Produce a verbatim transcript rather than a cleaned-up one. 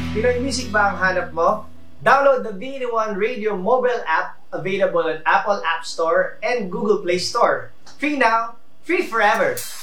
Pinoy Music ba ang hanap mo? Download the B eighty-one Radio mobile app available on Apple App Store and Google Play Store. Free now, free forever!